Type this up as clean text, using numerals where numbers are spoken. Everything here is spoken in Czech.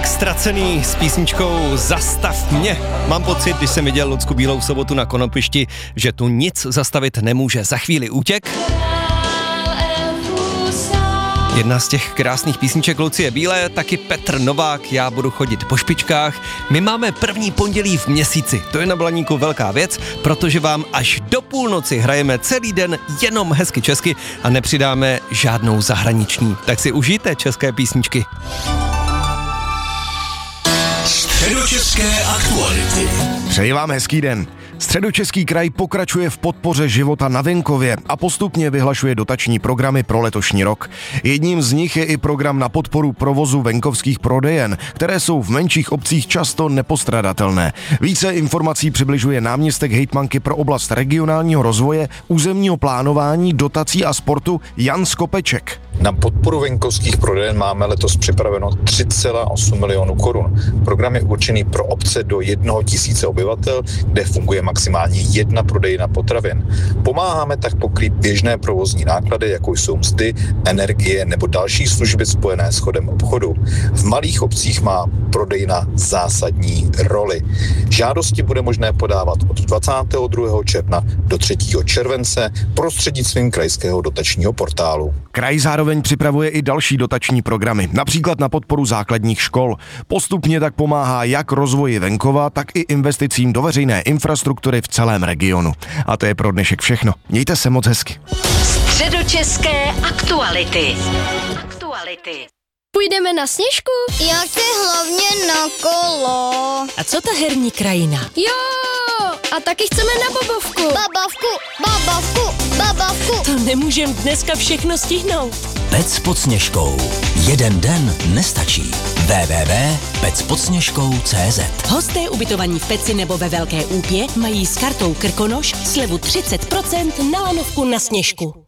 Člověk ztracený s písničkou Zastav mě. Mám pocit, když jsem viděl Lucku Bílou v sobotu na Konopišti, že tu nic zastavit nemůže. Za chvíli útěk. Jedna z těch krásných písniček Lucie Bílé, taky Petr Novák, Já budu chodit po špičkách. My máme první pondělí v měsíci. To je na Blaníku velká věc, protože vám až do půlnoci hrajeme celý den jenom hezky česky a nepřidáme žádnou zahraniční. Tak si užijte české písničky. Středočeské aktuality. Přeji vám hezký den. Středočeský kraj pokračuje v podpoře života na venkově a postupně vyhlašuje dotační programy pro letošní rok. Jedním z nich je i program na podporu provozu venkovských prodejen, které jsou v menších obcích často nepostradatelné. Více informací přibližuje náměstek hejtmanky pro oblast regionálního rozvoje, územního plánování, dotací a sportu Jan Skopeček. Na podporu venkovských prodejen máme letos připraveno 3,8 milionů korun. Program je určený pro obce do 1 000 obyvatel, kde funguje maximálně 1 prodejna potravin. Pomáháme tak pokrýt běžné provozní náklady, jako jsou mzdy, energie nebo další služby spojené s chodem obchodu. V malých obcích má prodejna zásadní roli. Žádosti bude možné podávat od 22. června do 3. července prostřednictvím krajského dotačního portálu. Kraj zároveň připravuje i další dotační programy, například na podporu základních škol. Postupně tak pomáhá jak rozvoji venkova, tak i investicím do veřejné infrastruktury v celém regionu. A to je pro dnešek všechno. Mějte se moc hezky. Středočeské aktuality. Půjdeme na Sněžku? Já chci hlavně na kolo. A co ta herní krajina? Jo! A taky chceme na bobovku. Babavku. To nemůžem dneska všechno stihnout. Pec pod Sněžkou. Jeden den nestačí. www.pecpodsněžkou.cz Hosté ubytovaní v Peci nebo ve Velké Úpě mají s kartou Krkonoš slevu 30% na lanovku na Sněžku.